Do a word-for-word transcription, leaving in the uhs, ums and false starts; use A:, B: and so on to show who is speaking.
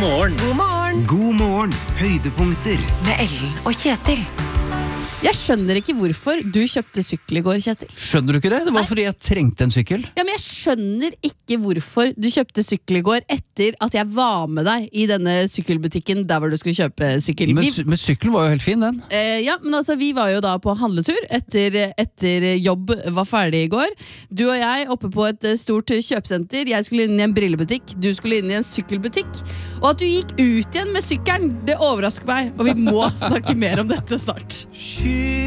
A: morgen.
B: God morgen.
C: God morgen, høydepunkter.
B: Med Ellen og Kjetil.
D: Jeg skjønner ikke hvorfor du kjøpte sykkel i går, Kjetil.
A: Skjønner du ikke det? Det var
D: Nei.
A: fordi jeg trengte en sykkel.
D: Ja, men jeg skjønner ikke hvorfor du kjøpte sykkel i går etter at jeg var med deg i denne sykkelbutikken der hvor du skulle kjøpe sykkel.
A: Men,
D: Vi,
A: sy- men sykkelen var jo helt fin, den.
D: eh, ja, men altså, vi var jo da på handletur etter, etter jobb var ferdig i går. Du og jeg oppe på et eh, stort kjøpesenter. Jeg skulle inn i en brillebutikk, du skulle inn i en sykkelbutikk. Og at du gikk ut igjen med sykkelen, det overrasker meg. Og vi må snakke mer om dette snart.